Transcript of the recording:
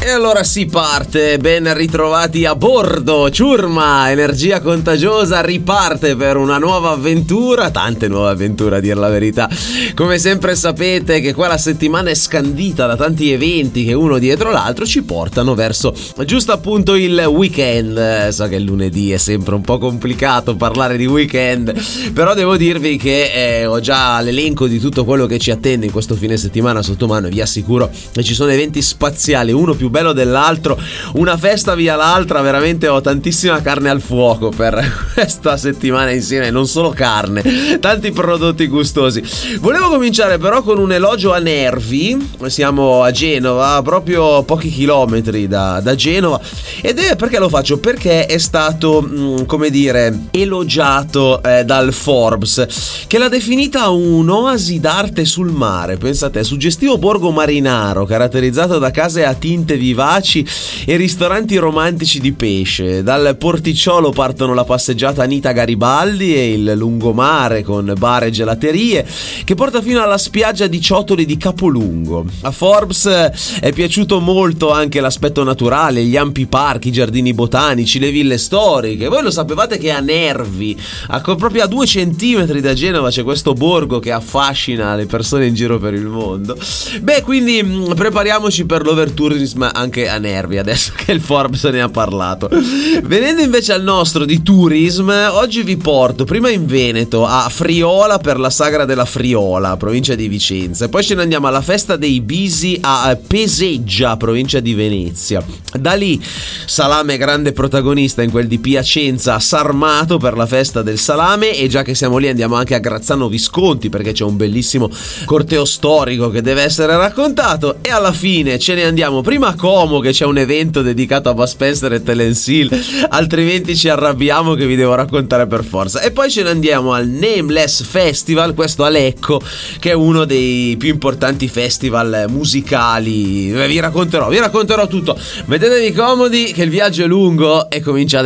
E allora si parte, ben ritrovati a bordo. Ciurma, energia contagiosa, riparte per una nuova avventura, tante nuove avventure a dir la verità. Come sempre sapete che qua la settimana è scandita da tanti eventi che uno dietro l'altro ci portano verso giusto appunto il weekend. So che il lunedì è sempre un po' complicato parlare di weekend, però devo dirvi che ho già l'elenco di tutto quello che ci attende in questo fine settimana sotto mano e vi assicuro che ci sono eventi spaziali, uno più bello dell'altro, una festa via l'altra. Veramente ho tantissima carne al fuoco per questa settimana insieme, non solo carne, tanti prodotti gustosi. Volevo cominciare però con un elogio a Nervi. Siamo a Genova, proprio pochi chilometri da Genova, ed è perché lo faccio? Perché è stato come dire elogiato dal Forbes, che l'ha definita un'oasi d'arte sul mare. Pensate, suggestivo borgo marinaro caratterizzato da case a tinte vivaci e ristoranti romantici di pesce. Dal porticciolo partono la passeggiata Anita Garibaldi e il lungomare con bar e gelaterie che porta fino alla spiaggia di ciottoli di Capolungo. A Forbes è piaciuto molto anche l'aspetto naturale, gli ampi parchi, i giardini botanici, le ville storiche. Voi lo sapevate che a Nervi, proprio a 2 centimetri da Genova, c'è questo borgo che affascina le persone in giro per il mondo? Beh, quindi prepariamoci per l'overtourism anche a Nervi, adesso che il Forbes ne ha parlato. Venendo invece al nostro di tourism, oggi vi porto prima in Veneto, a Friola per la Sagra della Friola, provincia di Vicenza, poi ce ne andiamo alla festa dei Bisi a Peseggia, provincia di Venezia. Da lì salame grande protagonista in quel di Piacenza, a Sarmato per la festa del salame, e già che siamo lì andiamo anche a Grazzano Visconti perché c'è un bellissimo corteo storico che deve essere raccontato, e alla fine ce ne andiamo prima a Como, che c'è un evento dedicato a Bud Spencer e Terence Hill, altrimenti ci arrabbiamo che vi devo raccontare per forza. E poi ce ne andiamo al Nameless Festival, questo a Lecco, che è uno dei più importanti festival musicali. Vi racconterò tutto. Mettetevi comodi che il viaggio è lungo e comincia adesso.